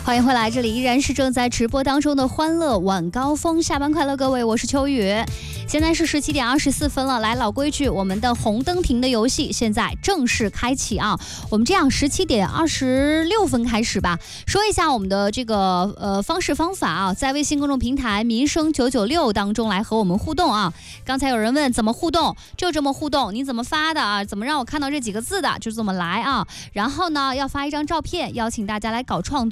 欢迎回来，这里依然是正在直播当中的欢乐晚高峰，下班快乐各位，我是秋雨。现在是17点24分了，来，老规矩，我们的红灯停的游戏现在正式开启啊！我们这样17点26分开始吧，说一下我们的这个方式方法啊，在微信公众平台民生996当中来和我们互动啊。刚才有人问怎么互动，就这么互动，你怎么发的啊？怎么让我看到这几个字的，就这么来啊。然后呢，要发一张照片，邀请大家来搞创作。